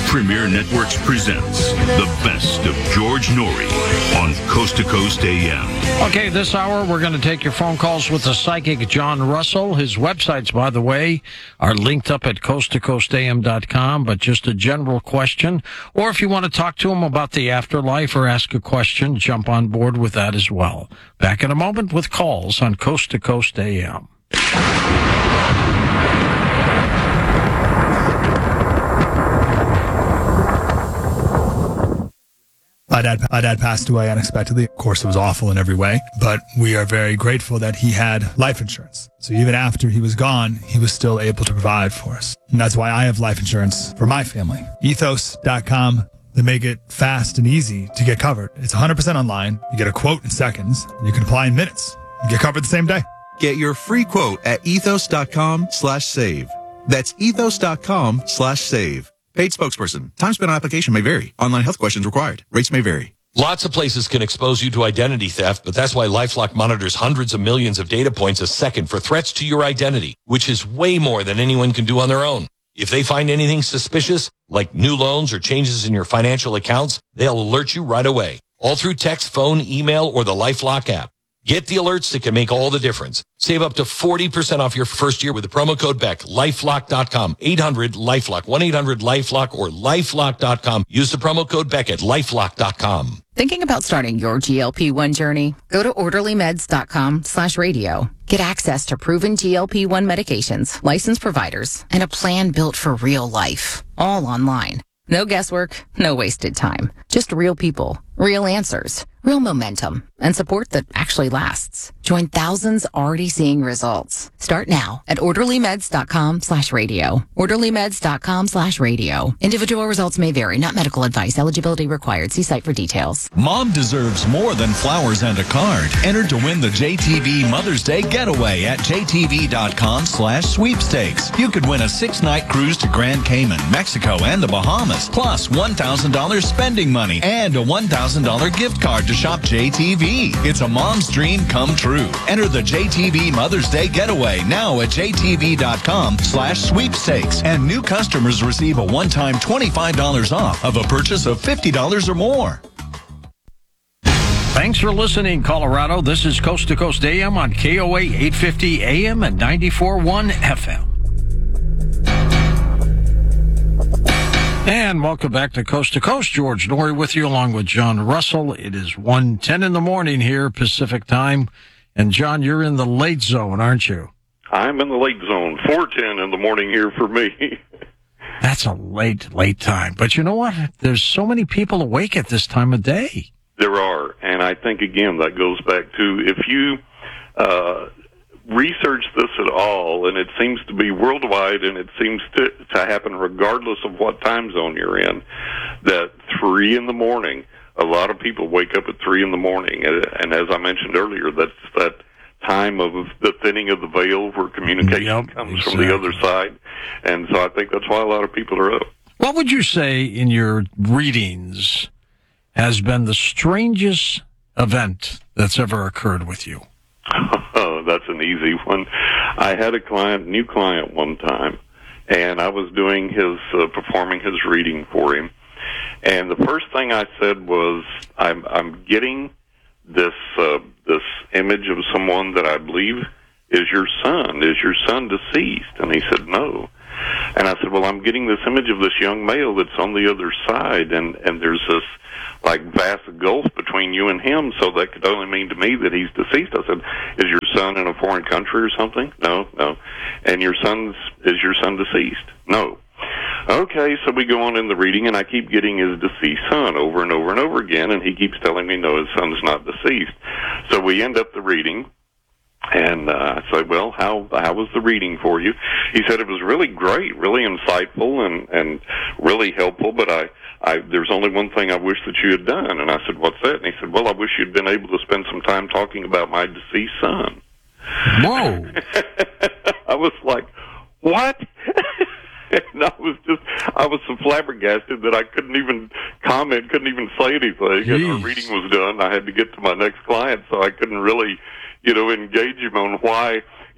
Premier Networks presents the best of George Noory on Coast to Coast AM. Okay, this hour we're going to take your phone calls with the psychic John Russell. His websites, by the way, are linked up at coasttocoastam.com, but just a general question. Or if you want to talk to him about the afterlife or ask a question, jump on board with that as well. Back in a moment with calls on Coast to Coast AM. My dad passed away unexpectedly. Of course, it was awful in every way, but we are very grateful that he had life insurance. So even after he was gone, he was still able to provide for us. And that's why I have life insurance for my family. Ethos.com. They make it fast and easy to get covered. It's 100% online. You get a quote in seconds. And you can apply in minutes. You get covered the same day. Get your free quote at ethos.com/save. That's ethos.com/save. Paid spokesperson. Time spent on application may vary. Online health questions required. Rates may vary. Lots of places can expose you to identity theft, but that's why LifeLock monitors hundreds of millions of data points a second for threats to your identity, which is way more than anyone can do on their own. If they find anything suspicious, like new loans or changes in your financial accounts, they'll alert you right away. All through text, phone, email, or the LifeLock app. Get the alerts that can make all the difference. Save up to 40% off your first year with the promo code BECK. LifeLock.com. 800-LifeLock. 1-800-LifeLock or LifeLock.com. Use the promo code BECK at LifeLock.com. Thinking about starting your GLP-1 journey? Go to orderlymeds.com/radio. Get access to proven GLP-1 medications, licensed providers, and a plan built for real life. All online. No guesswork, no wasted time. Just real people, real answers, real momentum, and support that actually lasts. Join thousands already seeing results. Start now at orderlymeds.com/radio. orderlymeds.com/radio. Individual results may vary, not medical advice. Eligibility required. See site for details. Mom deserves more than flowers and a card. Enter to win the JTV Mother's Day Getaway at jtv.com/sweepstakes. You could win a 6-night cruise to Grand Cayman, Mexico, and the Bahamas, plus $1,000 spending money and a $1,000 gift card to shop JTV. It's a mom's dream come true. Enter the JTV Mother's Day Getaway now at jtv.com/sweepstakes. And new customers receive a one-time $25 off of a purchase of $50 or more. Thanks for listening, Colorado. This is Coast to Coast AM on KOA 850 AM and 94.1 FM. And welcome back to Coast. George Noory with you along with John Russell. It is 1:10 in the morning here, Pacific time. And John, you're in the late zone, aren't you? I'm in the late zone, 4:10 in the morning here for me. That's a late time. But you know what? There's so many people awake at this time of day. There are. And I think, again, that goes back to if you research this at all, and it seems to be worldwide, and it seems to happen regardless of what time zone you're in, that 3 in the morning, a lot of people wake up at 3 in the morning. And as I mentioned earlier, that's that time of the thinning of the veil where communication comes from the other side. And so I think that's why a lot of people are up. What would you say in your readings has been the strangest event that's ever occurred with you? Oh, that's an easy one. I had a new client one time, and I was doing performing his reading for him. And the first thing I said was, I'm getting this image of someone that I believe is your son. Is your son deceased? And he said, no. And I said, well, I'm getting this image of this young male that's on the other side, and there's this like vast gulf between you and him, so that could only mean to me that he's deceased. I said, is your son in a foreign country or something? No. And is your son deceased? No. Okay, so we go on in the reading, and I keep getting his deceased son over and over and over again, and he keeps telling me, no, his son's not deceased. So we end up the reading, and I say, well, how was the reading for you? He said it was really great, really insightful, and really helpful, but there's only one thing I wish that you had done. And I said, what's that? And he said, well, I wish you'd been able to spend some time talking about my deceased son. Whoa. I was like, what? And I was so flabbergasted that I couldn't even comment, couldn't even say anything. And our reading was done. I had to get to my next client, so I couldn't really, engage him on why,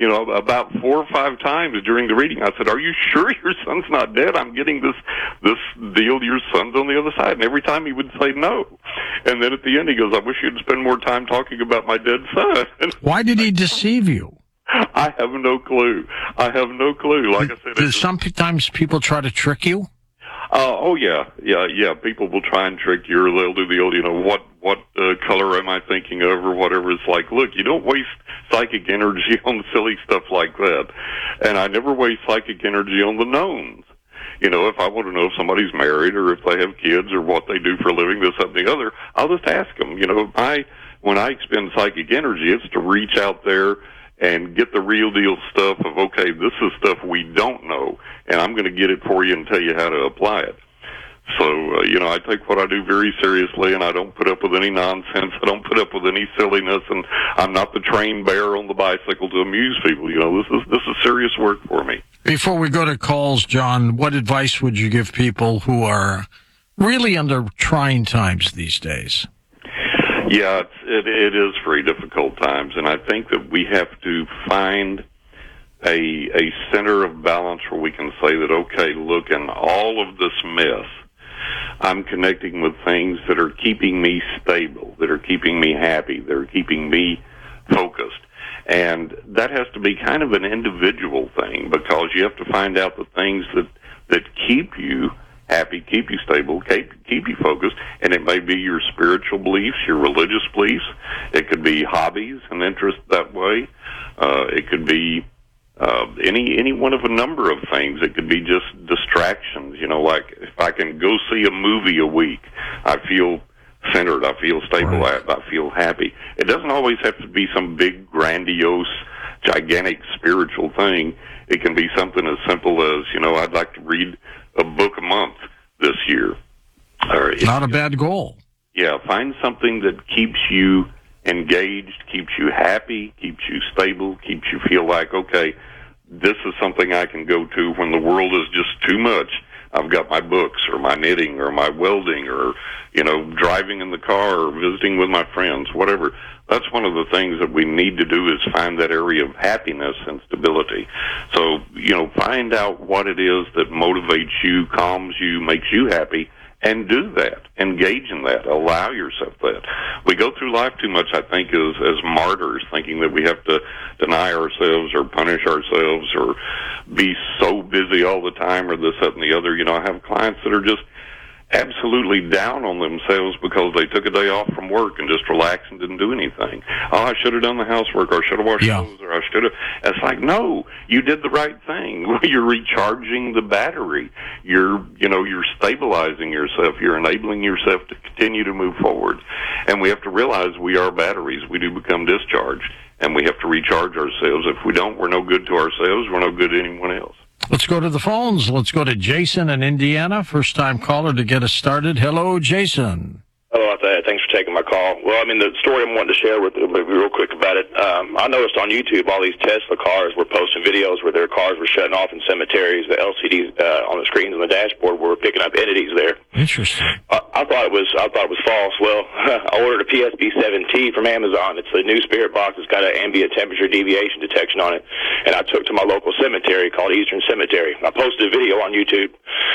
about 4 or 5 times during the reading. I said, "Are you sure your son's not dead? I'm getting this deal. Your son's on the other side." And every time he would say no. And then at the end he goes, "I wish you'd spend more time talking about my dead son." Why did he deceive you? I have no clue. Like I said, sometimes people try to trick you? Oh yeah. People will try and trick you, or they'll do the old, what color am I thinking of, or whatever. It's like, look, you don't waste psychic energy on silly stuff like that. And I never waste psychic energy on the knowns. If I want to know if somebody's married or if they have kids or what they do for a living, this, that, and the other, I'll just ask them. When I expend psychic energy, it's to reach out there and get the real deal stuff of, okay, this is stuff we don't know, and I'm going to get it for you and tell you how to apply it. So, I take what I do very seriously, and I don't put up with any nonsense. I don't put up with any silliness, and I'm not the trained bear on the bicycle to amuse people. This is serious work for me. Before we go to calls, John, what advice would you give people who are really under trying times these days? Yeah, it is very difficult times, and I think that we have to find a center of balance where we can say that, okay, look, in all of this mess, I'm connecting with things that are keeping me stable, that are keeping me happy, that are keeping me focused. And that has to be kind of an individual thing, because you have to find out the things that keep you happy, keep you stable, keep you focused, and it may be your spiritual beliefs, your religious beliefs. It could be hobbies and interests that way. It could be any one of a number of things. It could be just distractions. Like if I can go see a movie a week, I feel centered, I feel stable, right. I feel happy. It doesn't always have to be some big, grandiose, gigantic spiritual thing. It can be something as simple as, I'd like to read a book a month this year. Not a bad goal. Yeah, find something that keeps you engaged, keeps you happy, keeps you stable, keeps you feel like, okay, this is something I can go to when the world is just too much. I've got my books or my knitting or my welding or, driving in the car or visiting with my friends, whatever. That's one of the things that we need to do, is find that area of happiness and stability. So, find out what it is that motivates you, calms you, makes you happy, and do that. Engage in that. Allow yourself that. We go through life too much, I think, as martyrs, thinking that we have to deny ourselves or punish ourselves or be so busy all the time or this, that, and the other. I have clients that are just absolutely down on themselves because they took a day off from work and just relaxed and didn't do anything. Oh, I should have done the housework, or I should have washed clothes, or I should have. It's like, no, you did the right thing. You're recharging the battery. You're stabilizing yourself. You're enabling yourself to continue to move forward. And we have to realize we are batteries. We do become discharged, and we have to recharge ourselves. If we don't, we're no good to ourselves. We're no good to anyone else. Let's go to the phones. Let's go to Jason in Indiana, first-time caller to get us started. Hello, Jason. Hello, thanks for taking my call. Well, the story I'm wanting to share with you real quick about it, I noticed on YouTube all these Tesla cars were posting videos where their cars were shutting off in cemeteries. The LCDs on the screens on the dashboard were picking up entities there. Interesting. I thought it was false. Well, I ordered a PSP-7T from Amazon. It's a new spirit box. It's got an ambient temperature deviation detection on it, and I took to my local cemetery called Eastern Cemetery. I posted a video on YouTube.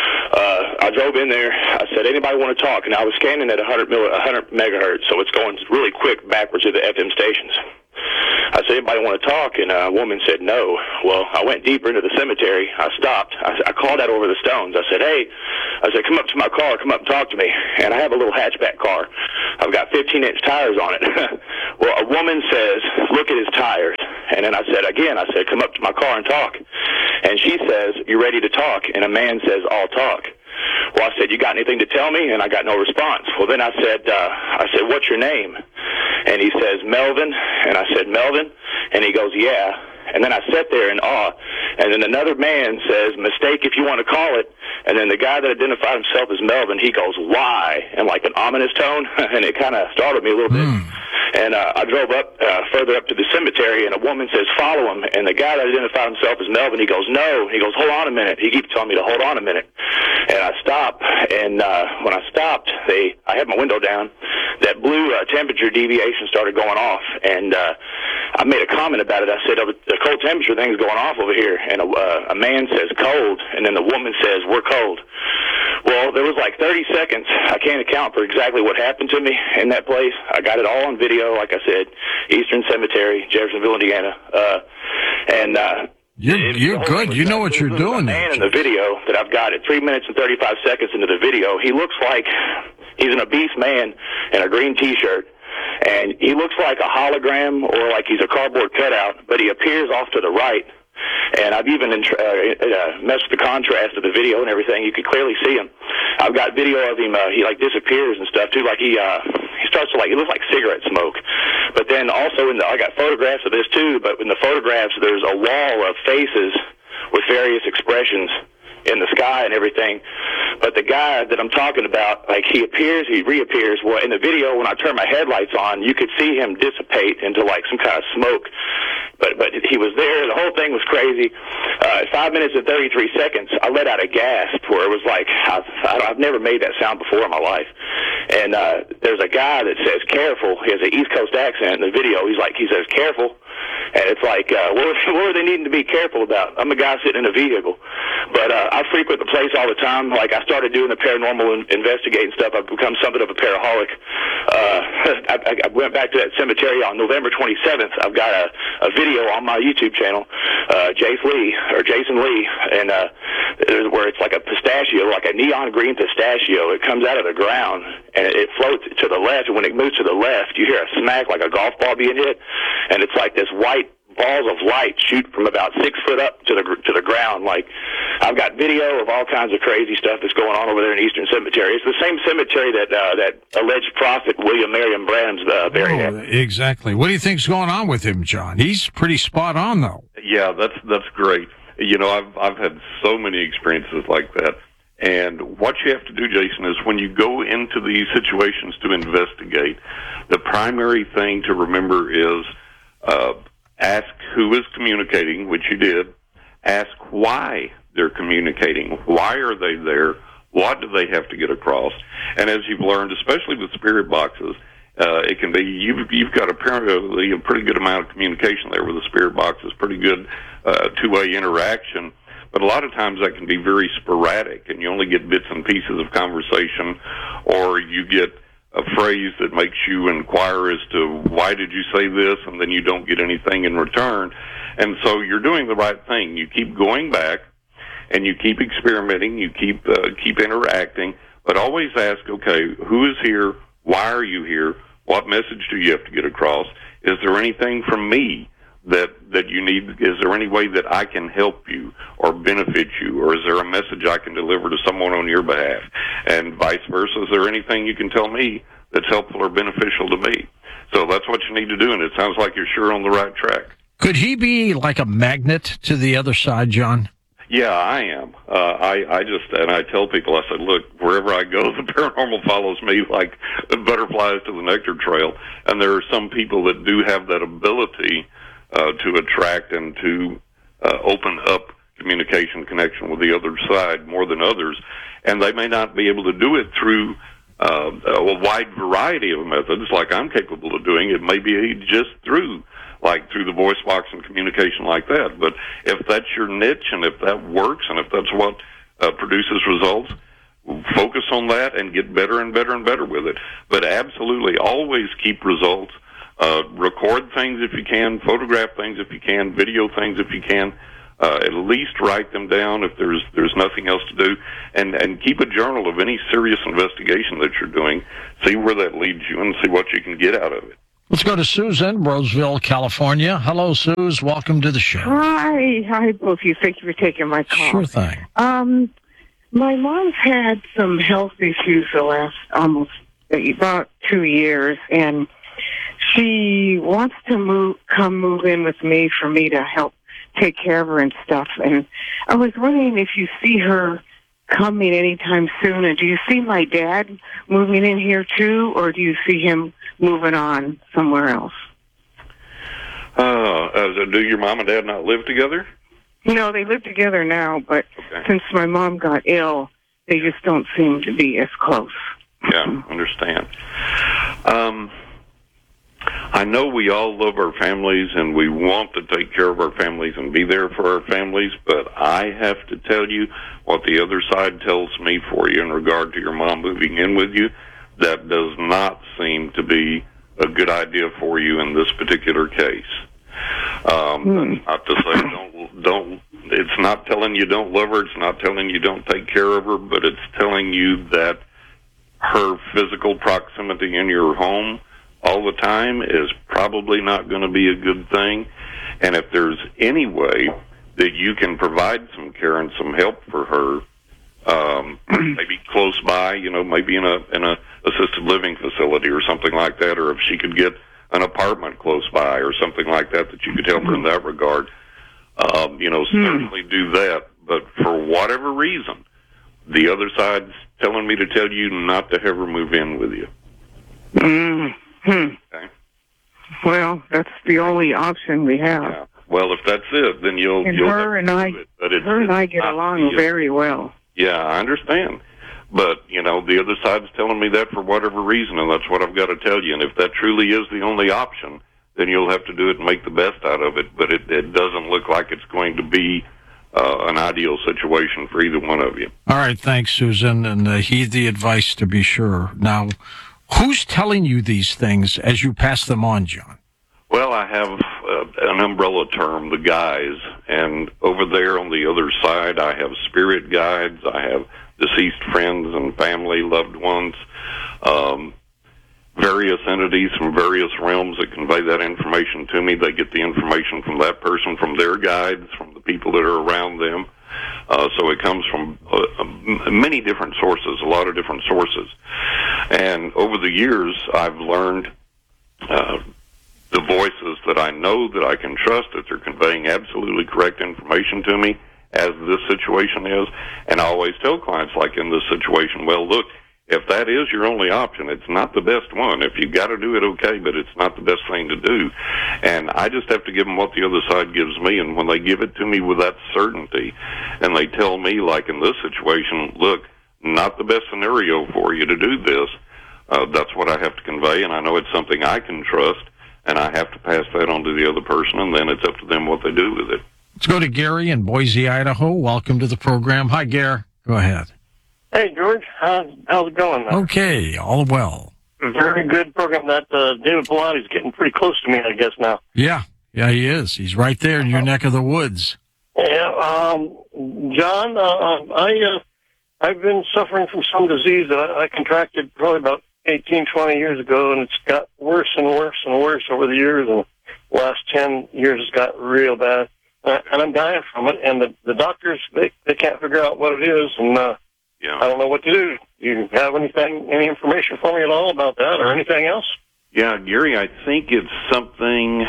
I drove in there. I said, anybody want to talk? And I was scanning at 100 megahertz, so it's going really quick backwards to the FM stations. I said, anybody want to talk? And a woman said no. Well, I went deeper into the cemetery. I stopped. I called out over the stones. I said, hey, come up to my car. Come up and talk to me. And I have a little hatchback car. I've got 15-inch tires on it. Well, a woman says, look at his tires. And then I said, come up to my car and talk. And she says, you ready to talk? And a man says, I'll talk. Well, I said, you got anything to tell me? And I got no response. Well, then I said, what's your name? And he says, Melvin. And I said, Melvin? And he goes, yeah. And then I sat there in awe. And then another man says, mistake if you want to call it. And then the guy that identified himself as Melvin, he goes, why? In like an ominous tone. And it kind of startled me a little bit. And I drove up further up to the cemetery, and a woman says, follow him. And the guy that identified himself as Melvin, he goes, no. He goes, hold on a minute. He keeps telling me to hold on a minute. And I stop. And when I stopped, I had my window down. That blue temperature deviation started going off. And I made a comment about it. I said, the cold temperature thing's going off over here. And a man says cold, and then the woman says, we're cold. Well, there was like 30 seconds. I can't account for exactly what happened to me in that place. I got it all on video, like I said, Eastern Cemetery, Jeffersonville, Indiana. You're good. You know what you're doing. The man in the video that I've got at 3 minutes and 35 seconds into the video, he looks like he's an obese man in a green T-shirt. And he looks like a hologram or like he's a cardboard cutout, but he appears off to the right. And I've even messed with the contrast of the video and everything. You can clearly see him. I've got video of him. He like disappears and stuff too. Like he starts to he looks like cigarette smoke. But then also I got photographs of this too. But in the photographs, there's a wall of faces with various expressions in the sky and everything. But the guy that I'm talking about, like he appears, he reappears. Well, in the video, when I turn my headlights on, you could see him dissipate into like some kind of smoke. But he was there. The whole thing was crazy. 5 minutes and 33 seconds, I let out a gasp where it was like, I've never made that sound before in my life. And there's a guy that says, careful. He has an East Coast accent in the video. He says, careful. And it's like, what are they needing to be careful about? I'm a guy sitting in a vehicle. But I frequent the place all the time. Like, I started doing the paranormal investigating stuff. I've become something of a paraholic. I went back to that cemetery on November 27th. I've got a video on my YouTube channel, Jason Lee, and where it's like a pistachio, like a neon green pistachio. It comes out of the ground, and it floats to the left. And when it moves to the left, you hear a smack like a golf ball being hit, and it's like this white balls of light shoot from about 6 foot up to the ground. Like, I've got video of all kinds of crazy stuff that's going on over there in Eastern Cemetery. It's the same cemetery that alleged prophet William Marion Branham's buried at. Exactly. What do you think's going on with him, John? He's pretty spot on, though. Yeah, that's great. You know, I've had so many experiences like that. And what you have to do, Jason, is when you go into these situations to investigate, the primary thing to remember is ask who is communicating, which you did. Ask why they're communicating. Why are they there? What do they have to get across? And as you've learned, especially with spirit boxes, it can be you've got apparently a pretty good amount of communication there with the spirit boxes, pretty good two-way interaction. But a lot of times that can be very sporadic, and you only get bits and pieces of conversation, or you get a phrase that makes you inquire as to why did you say this, and then you don't get anything in return. And so you're doing the right thing. You keep going back, and you keep experimenting, you keep interacting, but always ask, okay, who is here? Why are you here? What message do you have to get across? Is there anything from me that you need? Is there any way that I can help you or benefit you, or is there a message I can deliver to someone on your behalf? And vice versa, is there anything you can tell me that's helpful or beneficial to me? So that's what you need to do, and it sounds like you're sure on the right track. Could he be like a magnet to the other side, John? Yeah, I am. I tell people, I said, look, wherever I go, the paranormal follows me like butterflies to the nectar trail. And there are some people that do have that ability to attract and to open up communication connection with the other side more than others. And they may not be able to do it through a wide variety of methods like I'm capable of doing. It may be just through the voice box and communication like that. But if that's your niche and if that works and if that's what produces results, focus on that and get better and better and better with it. But absolutely always keep results. Record things if you can, photograph things if you can, video things if you can. At least write them down if there's nothing else to do, and keep a journal of any serious investigation that you're doing. See where that leads you and see what you can get out of it. Let's go to Susan, Roseville, California. Hello, Suze. Welcome to the show. Hi, both of you. Thank you for taking my call. Sure thing. My mom's had some health issues the last about 2 years, and she wants to move in with me for me to help take care of her and stuff. And I was wondering if you see her coming anytime soon, and do you see my dad moving in here too, or do you see him moving on somewhere else? Do your mom and dad not live together? No, they live together now, but since my mom got ill, they just don't seem to be as close. Yeah, understand. I know we all love our families and we want to take care of our families and be there for our families, but I have to tell you what the other side tells me for you in regard to your mom moving in with you. That does not seem to be a good idea for you in this particular case. That's not to say don't. It's not telling you don't love her. It's not telling you don't take care of her, but it's telling you that her physical proximity in your home all the time is probably not going to be a good thing. And if there's any way that you can provide some care and some help for her, maybe close by, maybe in a assisted living facility or something like that, or if she could get an apartment close by or something like that you could help her in that regard, certainly do that. But for whatever reason, the other side's telling me to tell you not to have her move in with you. Okay. Well, that's the only option we have. Yeah. Well, if that's it, then you'll her and I get along very well. Yeah, I understand. But, the other side's telling me that for whatever reason, and that's what I've got to tell you. And if that truly is the only option, then you'll have to do it and make the best out of it. But it doesn't look like it's going to be an ideal situation for either one of you. All right, thanks, Susan, and heed the advice to be sure. Now, who's telling you these things as you pass them on, John? Well, I have an umbrella term, the guys, and over there on the other side, I have spirit guides, I have deceased friends and family, loved ones, various entities from various realms that convey that information to me. They get the information from that person, from their guides, from the people that are around them. So it comes from many different sources, a lot of different sources. And over the years, I've learned the voices that I know that I can trust, that they're conveying absolutely correct information to me, as this situation is. And I always tell clients, like in this situation, well, look, if that is your only option, it's not the best one. If you've got to do it, okay, but it's not the best thing to do. And I just have to give them what the other side gives me. And when they give it to me with that certainty, and they tell me, like in this situation, look, not the best scenario for you to do this, that's what I have to convey. And I know it's something I can trust, and I have to pass that on to the other person, and then it's up to them what they do with it. Let's go to Gary in Boise, Idaho. Welcome to the program. Hi, Gary. Go ahead. Hey, George. How's it going? Okay, all well. Very good program. That David Pilati's getting pretty close to me, I guess, now. Yeah, he is. He's right there in your neck of the woods. Yeah, John, I've been suffering from some disease that I contracted probably about 18, 20 years ago, and it's got worse and worse and worse over the years, and the last 10 years it's got real bad. And I'm dying from it, and the doctors, they can't figure out what it is, and I don't know what to do. Do you have any information for me at all about that or anything else? Yeah, Gary, I think it's something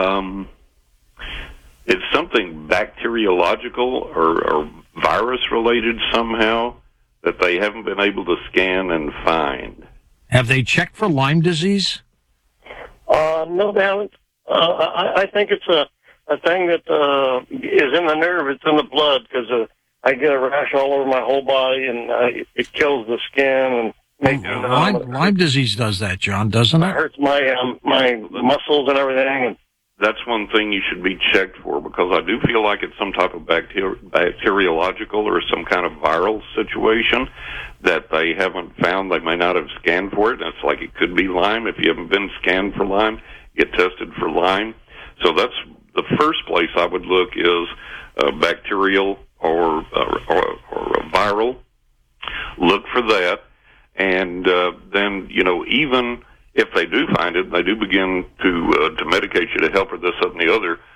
bacteriological or virus-related somehow that they haven't been able to scan and find. Have they checked for Lyme disease? No, they haven't. I think it's a thing that is in the nerve. It's in the blood, because I get a rash all over my whole body, and it kills the skin. And Lyme disease does that, John, doesn't it? It hurts my muscles and everything. And that's one thing you should be checked for, because I do feel like it's some type of bacteriological or some kind of viral situation that they haven't found. They may not have scanned for it. It's like it could be Lyme. If you haven't been scanned for Lyme, get tested for Lyme. So that's the first place I would look, is bacterial or viral. Look for that. And then, even if they do find it, they do begin to medicate you to help or this, that, and the other.